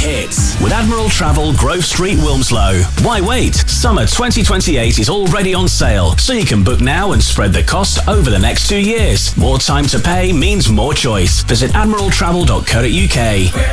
hits with Admiral Travel, Grove Street, Wilmslow. Why wait? Summer 2028 is already on sale, so you can book now and spread the cost over the next 2 years. More time to pay means more choice. Visit admiraltravel.co.uk.